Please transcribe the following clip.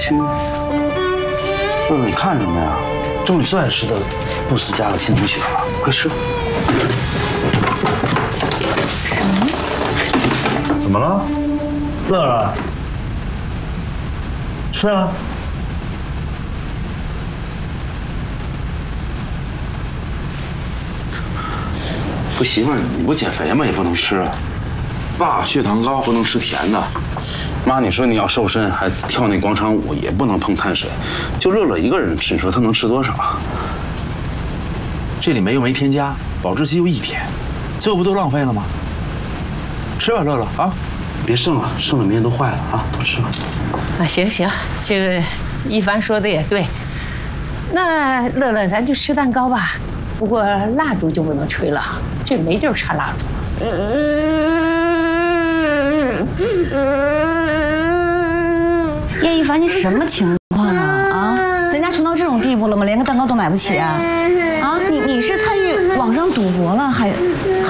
乐乐，你看什么呀？这是你最爱吃的布斯加的青铜雪了，快吃。 什么？ 怎么了？乐乐，吃啊！不媳妇儿，你不减肥吗？也不能吃。爸血糖高，不能吃甜的。妈，你说你要瘦身，还跳那广场舞，也不能碰碳水。就乐乐一个人吃，你说他能吃多少？这里没又没添加，保质期就1天，最后不都浪费了吗？吃吧，乐乐啊，别剩了，剩了明天都坏了啊，都吃吧。 啊，行，这个一凡说的也对。那乐乐，咱就吃蛋糕吧，不过蜡烛就不能吹了，这没地儿插蜡烛。 叶一凡，你什么情况啊？啊，咱家穷到这种地步了吗？连个蛋糕都买不起啊？啊，你是参与网上赌博了还？